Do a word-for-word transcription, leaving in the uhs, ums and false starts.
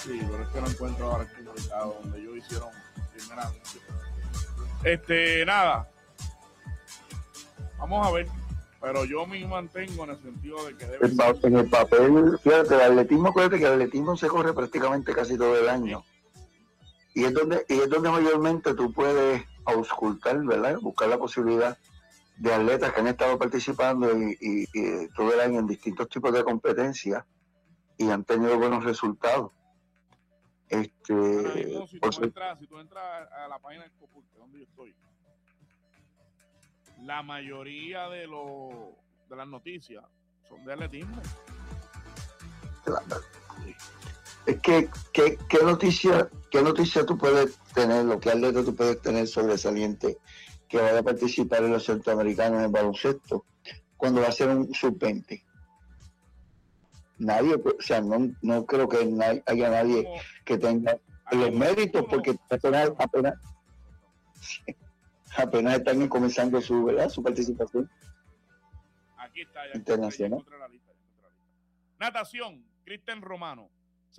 Sí, pero es que no encuentro ahora el comunicado donde ellos hicieron primera anuncio. Este, nada. Vamos a ver. Pero yo me mantengo en el sentido de que debe el ser... En el papel, fíjate, el atletismo, acuérdate que el atletismo se corre prácticamente casi todo el año. Sí. Y es donde, y es donde mayormente tú puedes auscultar, ¿verdad? Buscar la posibilidad de atletas que han estado participando y, y, y todo el año en distintos tipos de competencias y han tenido buenos resultados. Este, ahora mismo, si, tú entras, si tú entras a la página de Copulque, donde yo estoy, la mayoría de, lo, de las noticias son de atletismo. Es que, ¿qué, qué noticia qué noticia tú puedes tener, lo que atleta tú puedes tener sobresaliente que vaya a participar en los centroamericanos en baloncesto cuando va a ser un sub veinte? Nadie, o sea, no, no creo que nadie, haya nadie como, que tenga los méritos, uno, porque apenas, apenas, apenas están comenzando su, ¿verdad? Su participación. Aquí está, ya internacional. Encontré, ya encontré la lista, ya encontré la lista. Natación, Cristian Romano.